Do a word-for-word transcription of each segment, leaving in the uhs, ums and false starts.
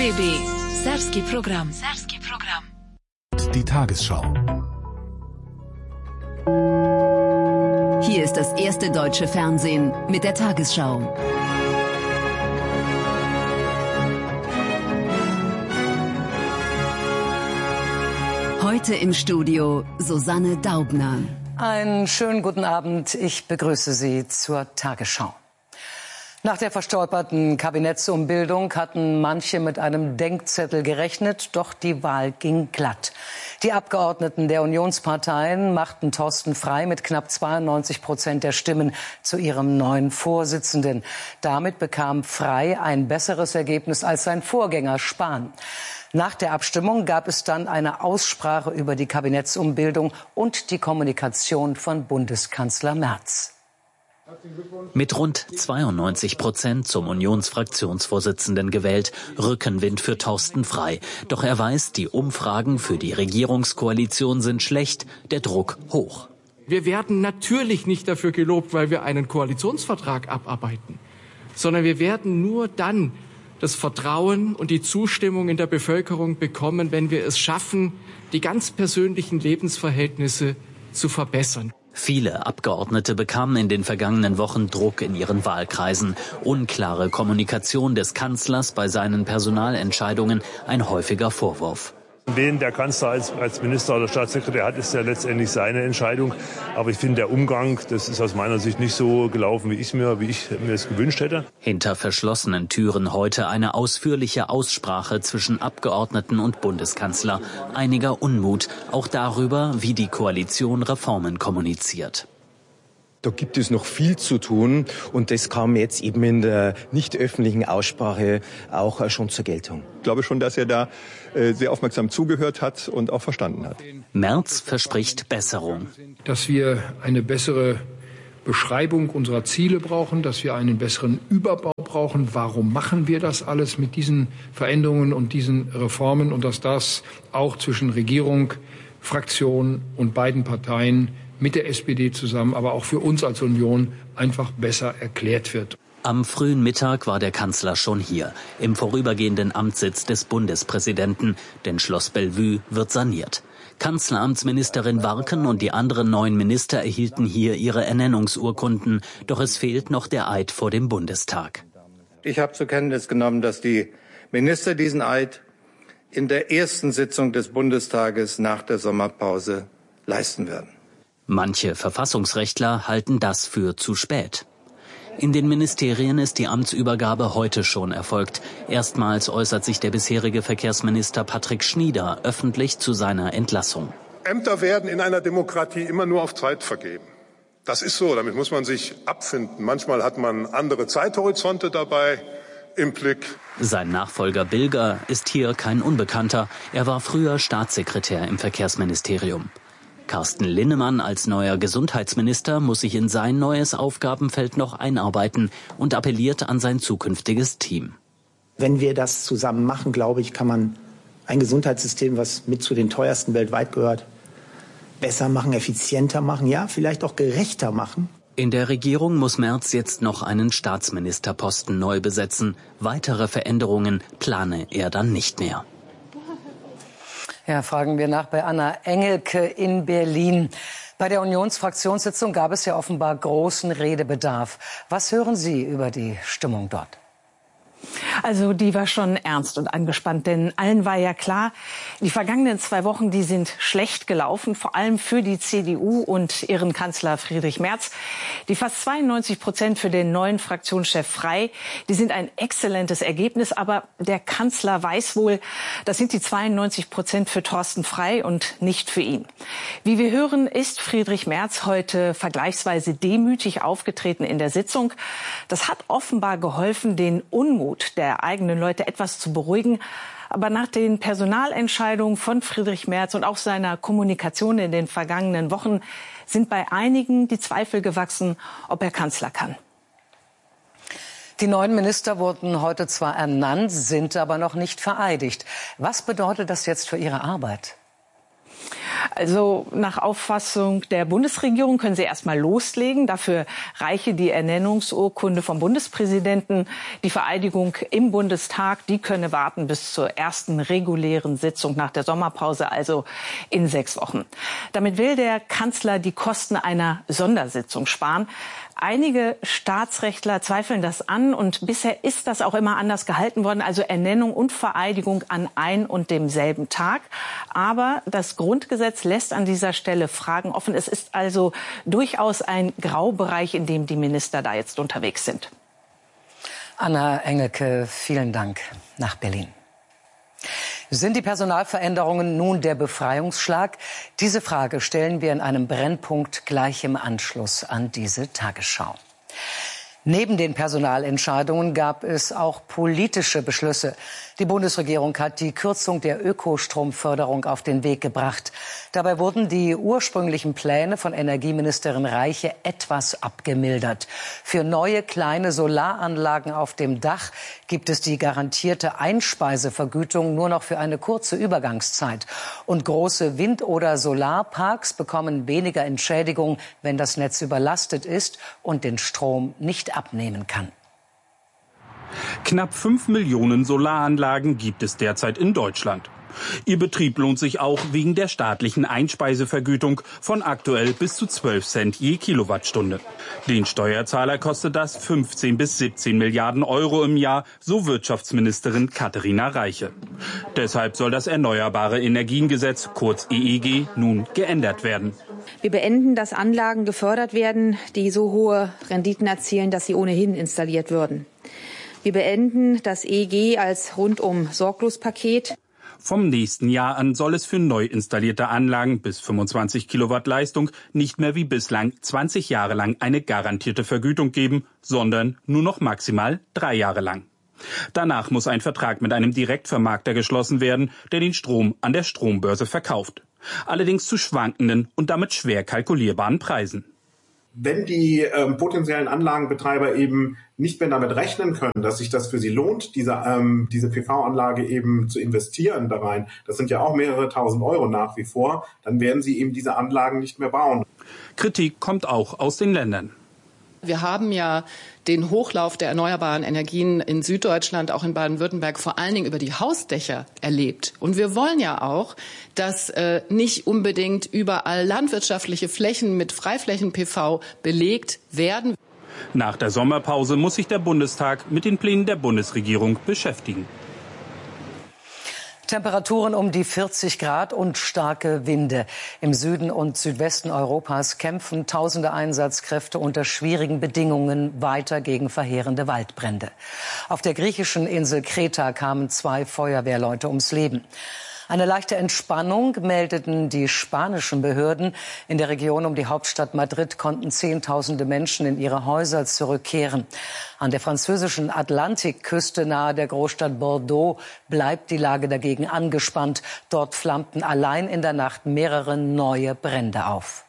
B B. Serbski program. Serbski program. Die Tagesschau. Hier ist das erste deutsche Fernsehen mit der Tagesschau. Heute im Studio Susanne Daubner. Einen schönen guten Abend. Ich begrüße Sie zur Tagesschau. Nach der verstolperten Kabinettsumbildung hatten manche mit einem Denkzettel gerechnet, doch die Wahl ging glatt. Die Abgeordneten der Unionsparteien machten Thorsten Frey mit knapp zweiundneunzig Prozent der Stimmen zu ihrem neuen Vorsitzenden. Damit bekam Frey ein besseres Ergebnis als sein Vorgänger Spahn. Nach der Abstimmung gab es dann eine Aussprache über die Kabinettsumbildung und die Kommunikation von Bundeskanzler Merz. Mit rund zweiundneunzig Prozent zum Unionsfraktionsvorsitzenden gewählt, Rückenwind für Thorsten Frey. Doch er weiß, die Umfragen für die Regierungskoalition sind schlecht, der Druck hoch. Wir werden natürlich nicht dafür gelobt, weil wir einen Koalitionsvertrag abarbeiten, sondern wir werden nur dann das Vertrauen und die Zustimmung in der Bevölkerung bekommen, wenn wir es schaffen, die ganz persönlichen Lebensverhältnisse zu verbessern. Viele Abgeordnete bekamen in den vergangenen Wochen Druck in ihren Wahlkreisen. Unklare Kommunikation des Kanzlers bei seinen Personalentscheidungen ein häufiger Vorwurf. Wen der Kanzler als, als Minister oder Staatssekretär hat, ist ja letztendlich seine Entscheidung. Aber ich finde, der Umgang, das ist aus meiner Sicht nicht so gelaufen, wie ich mir, wie ich mir es gewünscht hätte. Hinter verschlossenen Türen heute eine ausführliche Aussprache zwischen Abgeordneten und Bundeskanzler. Einiger Unmut, auch darüber, wie die Koalition Reformen kommuniziert. Da gibt es noch viel zu tun und das kam jetzt eben in der nicht öffentlichen Aussprache auch schon zur Geltung. Ich glaube schon, dass er da sehr aufmerksam zugehört hat und auch verstanden hat. Merz verspricht Besserung. Dass wir eine bessere Beschreibung unserer Ziele brauchen, dass wir einen besseren Überbau brauchen. Warum machen wir das alles mit diesen Veränderungen und diesen Reformen? Und dass das auch zwischen Regierung, Fraktion und beiden Parteien mit der S P D zusammen, aber auch für uns als Union einfach besser erklärt wird. Am frühen Mittag war der Kanzler schon hier, im vorübergehenden Amtssitz des Bundespräsidenten, denn Schloss Bellevue wird saniert. Kanzleramtsministerin Warken und die anderen neun Minister erhielten hier ihre Ernennungsurkunden, doch es fehlt noch der Eid vor dem Bundestag. Ich habe zur Kenntnis genommen, dass die Minister diesen Eid in der ersten Sitzung des Bundestages nach der Sommerpause leisten werden. Manche Verfassungsrechtler halten das für zu spät. In den Ministerien ist die Amtsübergabe heute schon erfolgt. Erstmals äußert sich der bisherige Verkehrsminister Patrick Schnieder öffentlich zu seiner Entlassung. Ämter werden in einer Demokratie immer nur auf Zeit vergeben. Das ist so, damit muss man sich abfinden. Manchmal hat man andere Zeithorizonte dabei im Blick. Sein Nachfolger Bilger ist hier kein Unbekannter. Er war früher Staatssekretär im Verkehrsministerium. Carsten Linnemann als neuer Gesundheitsminister muss sich in sein neues Aufgabenfeld noch einarbeiten und appelliert an sein zukünftiges Team. Wenn wir das zusammen machen, glaube ich, kann man ein Gesundheitssystem, was mit zu den teuersten weltweit gehört, besser machen, effizienter machen, ja, vielleicht auch gerechter machen. In der Regierung muss Merz jetzt noch einen Staatsministerposten neu besetzen. Weitere Veränderungen plane er dann nicht mehr. Ja, fragen wir nach bei Anna Engelke in Berlin. Bei der Unionsfraktionssitzung gab es ja offenbar großen Redebedarf. Was hören Sie über die Stimmung dort? Also die war schon ernst und angespannt, denn allen war ja klar, die vergangenen zwei Wochen, die sind schlecht gelaufen, vor allem für die C D U und ihren Kanzler Friedrich Merz. Die fast zweiundneunzig Prozent für den neuen Fraktionschef Frey, die sind ein exzellentes Ergebnis, aber der Kanzler weiß wohl, das sind die zweiundneunzig Prozent für Thorsten Frey und nicht für ihn. Wie wir hören, ist Friedrich Merz heute vergleichsweise demütig aufgetreten in der Sitzung. Das hat offenbar geholfen, den Unmut der eigenen Leute etwas zu beruhigen. Aber nach den Personalentscheidungen von Friedrich Merz und auch seiner Kommunikation in den vergangenen Wochen sind bei einigen die Zweifel gewachsen, ob er Kanzler kann. Die neuen Minister wurden heute zwar ernannt, sind aber noch nicht vereidigt. Was bedeutet das jetzt für Ihre Arbeit? Also nach Auffassung der Bundesregierung können sie erst mal loslegen. Dafür reiche die Ernennungsurkunde vom Bundespräsidenten. Die Vereidigung im Bundestag, die könne warten bis zur ersten regulären Sitzung nach der Sommerpause, also in sechs Wochen. Damit will der Kanzler die Kosten einer Sondersitzung sparen. Einige Staatsrechtler zweifeln das an und bisher ist das auch immer anders gehalten worden, also Ernennung und Vereidigung an ein und demselben Tag. Aber das Grundgesetz lässt an dieser Stelle Fragen offen. Es ist also durchaus ein Graubereich, in dem die Minister da jetzt unterwegs sind. Anna Engelke, vielen Dank nach Berlin. Sind die Personalveränderungen nun der Befreiungsschlag? Diese Frage stellen wir in einem Brennpunkt gleich im Anschluss an diese Tagesschau. Neben den Personalentscheidungen gab es auch politische Beschlüsse. Die Bundesregierung hat die Kürzung der Ökostromförderung auf den Weg gebracht. Dabei wurden die ursprünglichen Pläne von Energieministerin Reiche etwas abgemildert. Für neue kleine Solaranlagen auf dem Dach gibt es die garantierte Einspeisevergütung nur noch für eine kurze Übergangszeit. Und große Wind- oder Solarparks bekommen weniger Entschädigung, wenn das Netz überlastet ist und den Strom nicht abnehmen kann. Knapp fünf Millionen Solaranlagen gibt es derzeit in Deutschland. Ihr Betrieb lohnt sich auch wegen der staatlichen Einspeisevergütung von aktuell bis zu zwölf Cent je Kilowattstunde. Den Steuerzahler kostet das fünfzehn bis siebzehn Milliarden Euro im Jahr, so Wirtschaftsministerin Katharina Reiche. Deshalb soll das Erneuerbare Energiengesetz, kurz E E G, nun geändert werden. Wir beenden, dass Anlagen gefördert werden, die so hohe Renditen erzielen, dass sie ohnehin installiert würden. Wir beenden das E E G als Rundum-Sorglos-Paket. Vom nächsten Jahr an soll es für neu installierte Anlagen bis fünfundzwanzig Kilowatt Leistung nicht mehr wie bislang zwanzig Jahre lang eine garantierte Vergütung geben, sondern nur noch maximal drei Jahre lang. Danach muss ein Vertrag mit einem Direktvermarkter geschlossen werden, der den Strom an der Strombörse verkauft. Allerdings zu schwankenden und damit schwer kalkulierbaren Preisen. Wenn die ähm, potenziellen Anlagenbetreiber eben nicht mehr damit rechnen können, dass sich das für sie lohnt, diese, ähm, diese P V-Anlage eben zu investieren da rein, das sind ja auch mehrere tausend Euro nach wie vor, dann werden sie eben diese Anlagen nicht mehr bauen. Kritik kommt auch aus den Ländern. Wir haben ja den Hochlauf der erneuerbaren Energien in Süddeutschland, auch in Baden-Württemberg, vor allen Dingen über die Hausdächer erlebt. Und wir wollen ja auch, dass äh, nicht unbedingt überall landwirtschaftliche Flächen mit Freiflächen-P V belegt werden. Nach der Sommerpause muss sich der Bundestag mit den Plänen der Bundesregierung beschäftigen. Temperaturen um die vierzig Grad und starke Winde. Im Süden und Südwesten Europas kämpfen tausende Einsatzkräfte unter schwierigen Bedingungen weiter gegen verheerende Waldbrände. Auf der griechischen Insel Kreta kamen zwei Feuerwehrleute ums Leben. Eine leichte Entspannung meldeten die spanischen Behörden. In der Region um die Hauptstadt Madrid konnten Zehntausende Menschen in ihre Häuser zurückkehren. An der französischen Atlantikküste nahe der Großstadt Bordeaux bleibt die Lage dagegen angespannt. Dort flammten allein in der Nacht mehrere neue Brände auf.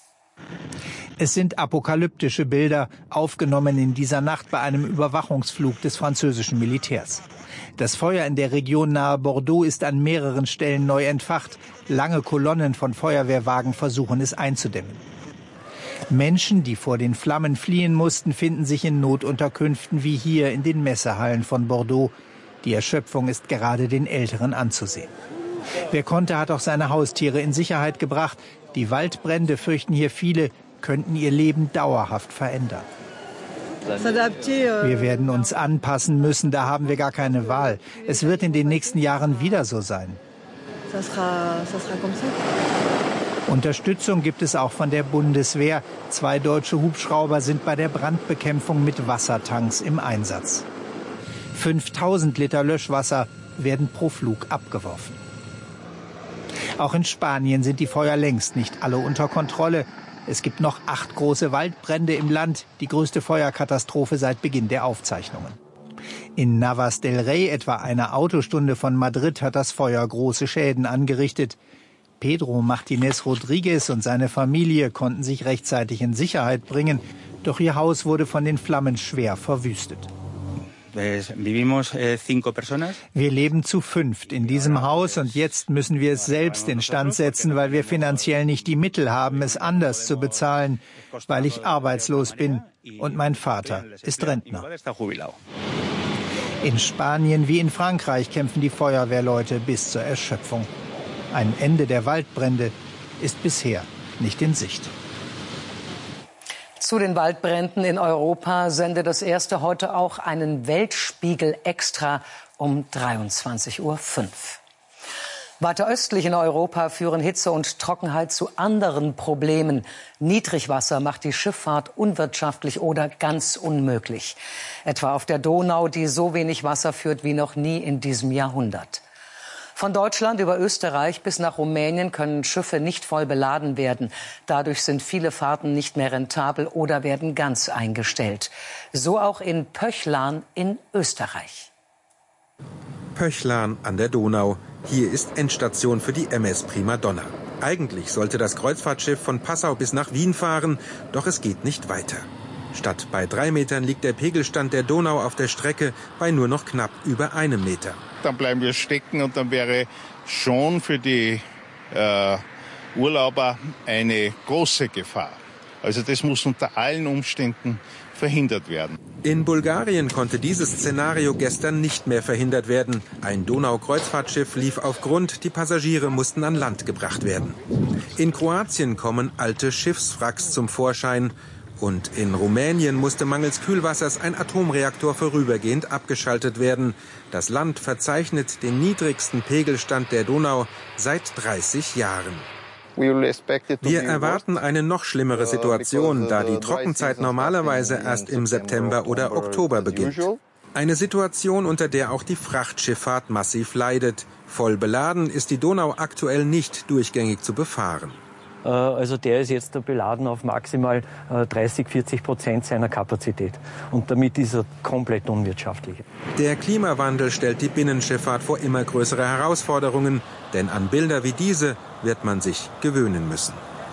Es sind apokalyptische Bilder, aufgenommen in dieser Nacht bei einem Überwachungsflug des französischen Militärs. Das Feuer in der Region nahe Bordeaux ist an mehreren Stellen neu entfacht. Lange Kolonnen von Feuerwehrwagen versuchen es einzudämmen. Menschen, die vor den Flammen fliehen mussten, finden sich in Notunterkünften wie hier in den Messehallen von Bordeaux. Die Erschöpfung ist gerade den Älteren anzusehen. Wer konnte, hat auch seine Haustiere in Sicherheit gebracht. Die Waldbrände, fürchten hier viele, könnten ihr Leben dauerhaft verändern. Wir werden uns anpassen müssen, da haben wir gar keine Wahl. Es wird in den nächsten Jahren wieder so sein. Unterstützung gibt es auch von der Bundeswehr. Zwei deutsche Hubschrauber sind bei der Brandbekämpfung mit Wassertanks im Einsatz. fünftausend Liter Löschwasser werden pro Flug abgeworfen. Auch in Spanien sind die Feuer längst nicht alle unter Kontrolle. Es gibt noch acht große Waldbrände im Land, die größte Feuerkatastrophe seit Beginn der Aufzeichnungen. In Navas del Rey, etwa eine Autostunde von Madrid, hat das Feuer große Schäden angerichtet. Pedro Martínez Rodríguez und seine Familie konnten sich rechtzeitig in Sicherheit bringen, doch ihr Haus wurde von den Flammen schwer verwüstet. Wir leben zu fünft in diesem Haus und jetzt müssen wir es selbst instand setzen, weil wir finanziell nicht die Mittel haben, es anders zu bezahlen, weil ich arbeitslos bin und mein Vater ist Rentner. In Spanien wie in Frankreich kämpfen die Feuerwehrleute bis zur Erschöpfung. Ein Ende der Waldbrände ist bisher nicht in Sicht. Zu den Waldbränden in Europa sende das Erste heute auch einen Weltspiegel extra um dreiundzwanzig Uhr fünf. Weiter östlich in Europa führen Hitze und Trockenheit zu anderen Problemen. Niedrigwasser macht die Schifffahrt unwirtschaftlich oder ganz unmöglich. Etwa auf der Donau, die so wenig Wasser führt wie noch nie in diesem Jahrhundert. Von Deutschland über Österreich bis nach Rumänien können Schiffe nicht voll beladen werden. Dadurch sind viele Fahrten nicht mehr rentabel oder werden ganz eingestellt. So auch in Pöchlarn in Österreich. Pöchlarn an der Donau. Hier ist Endstation für die M S Primadonna. Eigentlich sollte das Kreuzfahrtschiff von Passau bis nach Wien fahren, doch es geht nicht weiter. Statt bei drei Metern liegt der Pegelstand der Donau auf der Strecke bei nur noch knapp über einem Meter. Dann bleiben wir stecken und dann wäre schon für die äh, Urlauber eine große Gefahr. Also das muss unter allen Umständen verhindert werden. In Bulgarien konnte dieses Szenario gestern nicht mehr verhindert werden. Ein Donau-Kreuzfahrtschiff lief auf Grund, die Passagiere mussten an Land gebracht werden. In Kroatien kommen alte Schiffswracks zum Vorschein. Und in Rumänien musste mangels Kühlwassers ein Atomreaktor vorübergehend abgeschaltet werden. Das Land verzeichnet den niedrigsten Pegelstand der Donau seit dreißig Jahren. Wir erwarten eine noch schlimmere Situation, da die Trockenzeit normalerweise erst im September oder Oktober beginnt. Eine Situation, unter der auch die Frachtschifffahrt massiv leidet. Voll beladen ist die Donau aktuell nicht durchgängig zu befahren. Also der ist jetzt beladen auf maximal dreißig, vierzig Prozent seiner Kapazität. Und damit ist er komplett unwirtschaftlich. Der Klimawandel stellt die Binnenschifffahrt vor immer größere Herausforderungen. Denn an Bilder wie diese wird man sich gewöhnen müssen.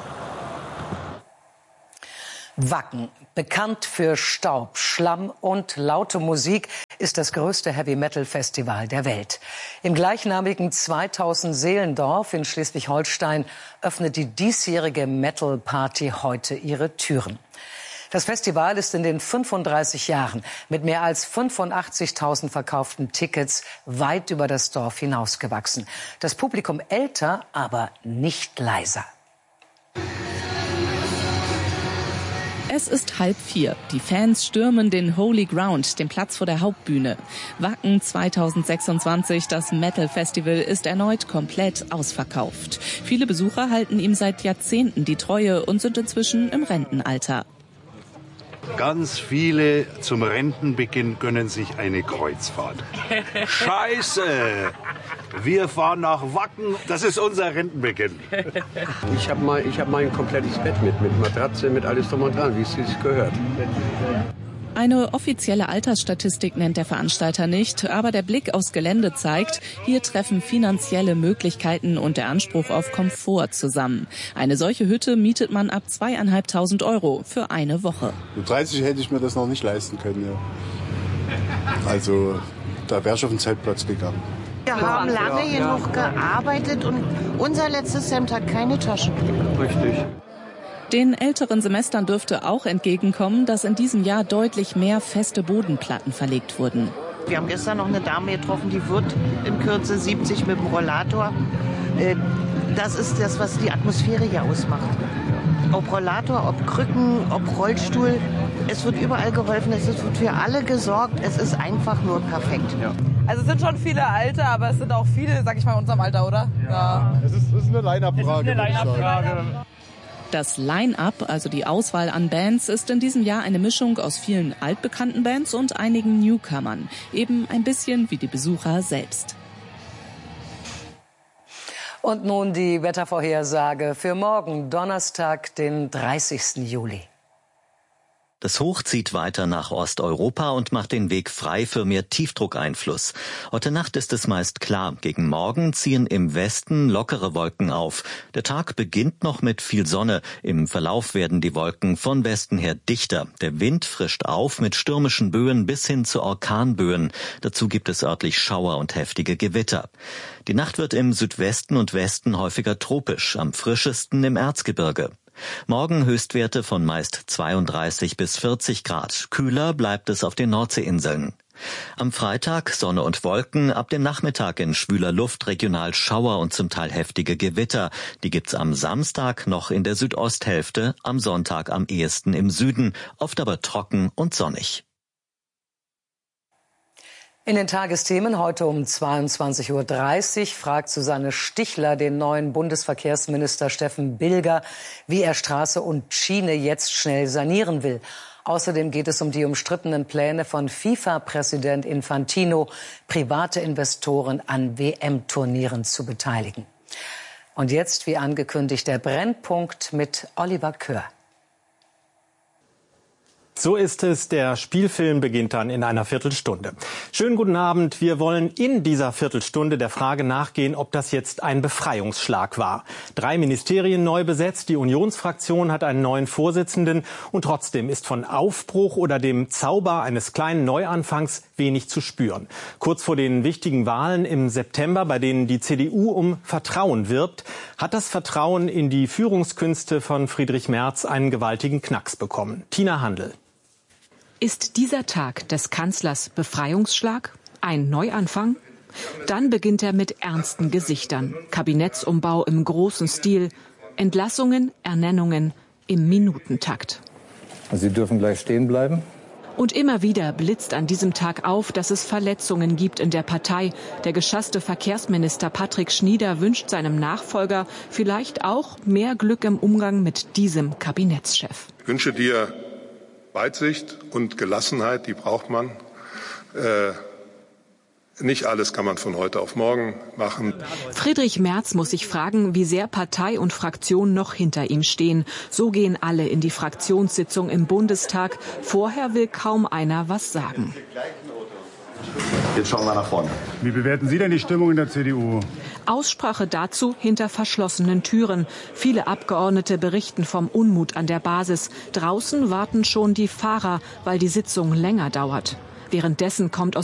Wacken, bekannt für Staub, Schlamm und laute Musik, ist das größte Heavy-Metal-Festival der Welt. Im gleichnamigen zweitausend-Seelendorf in Schleswig-Holstein öffnet die diesjährige Metal-Party heute ihre Türen. Das Festival ist in den fünfunddreißig Jahren mit mehr als fünfundachtzigtausend verkauften Tickets weit über das Dorf hinausgewachsen. Das Publikum älter, aber nicht leiser. Es ist halb vier. Die Fans stürmen den Holy Ground, den Platz vor der Hauptbühne. Wacken zweitausendsechsundzwanzig, das Metal Festival, ist erneut komplett ausverkauft. Viele Besucher halten ihm seit Jahrzehnten die Treue und sind inzwischen im Rentenalter. Ganz viele zum Rentenbeginn gönnen sich eine Kreuzfahrt. Scheiße! Wir fahren nach Wacken, das ist unser Rentenbeginn. Ich habe mein, ich hab mein komplettes Bett mit, mit Matratze, mit alles drum und dran, wie es sich gehört. Eine offizielle Altersstatistik nennt der Veranstalter nicht, aber der Blick aufs Gelände zeigt, hier treffen finanzielle Möglichkeiten und der Anspruch auf Komfort zusammen. Eine solche Hütte mietet man ab zweieinhalbtausend Euro für eine Woche. Mit dreißig hätte ich mir das noch nicht leisten können. Ja. Also da wäre ich auf den Zeltplatz gegangen. Wir haben lange genug gearbeitet und unser letztes Hemd hat keine Taschen. Richtig. Den älteren Semestern dürfte auch entgegenkommen, dass in diesem Jahr deutlich mehr feste Bodenplatten verlegt wurden. Wir haben gestern noch eine Dame getroffen, die wird in Kürze siebzig mit dem Rollator. Das ist das, was die Atmosphäre hier ausmacht. Ob Rollator, ob Krücken, ob Rollstuhl, es wird überall geholfen, es wird für alle gesorgt, es ist einfach nur perfekt. Ja. Also es sind schon viele Alte, aber es sind auch viele, sag ich mal, in unserem Alter, oder? Ja, ja. Es, ist, es ist eine Line-Up-Frage. Line Das Line-Up, also die Auswahl an Bands, ist in diesem Jahr eine Mischung aus vielen altbekannten Bands und einigen Newcomern. Eben ein bisschen wie die Besucher selbst. Und nun die Wettervorhersage für morgen, Donnerstag, den dreißigsten Juli. Das Hoch zieht weiter nach Osteuropa und macht den Weg frei für mehr Tiefdruckeinfluss. Heute Nacht ist es meist klar. Gegen Morgen ziehen im Westen lockere Wolken auf. Der Tag beginnt noch mit viel Sonne. Im Verlauf werden die Wolken von Westen her dichter. Der Wind frischt auf mit stürmischen Böen bis hin zu Orkanböen. Dazu gibt es örtlich Schauer und heftige Gewitter. Die Nacht wird im Südwesten und Westen häufiger tropisch, am frischesten im Erzgebirge. Morgen Höchstwerte von meist zweiunddreißig bis vierzig Grad. Kühler bleibt es auf den Nordseeinseln. Am Freitag Sonne und Wolken, ab dem Nachmittag in schwüler Luft regional Schauer und zum Teil heftige Gewitter. Die gibt's am Samstag noch in der Südosthälfte, am Sonntag am ehesten im Süden, oft aber trocken und sonnig. In den Tagesthemen heute um zweiundzwanzig Uhr dreißig fragt Susanne Stichler den neuen Bundesverkehrsminister Steffen Bilger, wie er Straße und Schiene jetzt schnell sanieren will. Außerdem geht es um die umstrittenen Pläne von FIFA-Präsident Infantino, private Investoren an W M-Turnieren zu beteiligen. Und jetzt, wie angekündigt, der Brennpunkt mit Oliver Kör. So ist es, der Spielfilm beginnt dann in einer Viertelstunde. Schönen guten Abend. Wir wollen in dieser Viertelstunde der Frage nachgehen, ob das jetzt ein Befreiungsschlag war. Drei Ministerien neu besetzt, die Unionsfraktion hat einen neuen Vorsitzenden und trotzdem ist von Aufbruch oder dem Zauber eines kleinen Neuanfangs wenig zu spüren. Kurz vor den wichtigen Wahlen im September, bei denen die C D U um Vertrauen wirbt, hat das Vertrauen in die Führungskünste von Friedrich Merz einen gewaltigen Knacks bekommen. Tina Handel. Ist dieser Tag des Kanzlers Befreiungsschlag? Ein Neuanfang? Dann beginnt er mit ernsten Gesichtern. Kabinettsumbau im großen Stil. Entlassungen, Ernennungen im Minutentakt. Sie dürfen gleich stehen bleiben. Und immer wieder blitzt an diesem Tag auf, dass es Verletzungen gibt in der Partei. Der geschasste Verkehrsminister Patrick Schnieder wünscht seinem Nachfolger vielleicht auch mehr Glück im Umgang mit diesem Kabinettschef. Ich wünsche dir Weitsicht und Gelassenheit, die braucht man. Äh, nicht alles kann man von heute auf morgen machen. Friedrich Merz muss sich fragen, wie sehr Partei und Fraktion noch hinter ihm stehen. So gehen alle in die Fraktionssitzung im Bundestag. Vorher will kaum einer was sagen. Jetzt schauen wir nach vorne. Wie bewerten Sie denn die Stimmung in der C D U? Aussprache dazu hinter verschlossenen Türen. Viele Abgeordnete berichten vom Unmut an der Basis. Draußen warten schon die Fahrer, weil die Sitzung länger dauert. Währenddessen kommt aus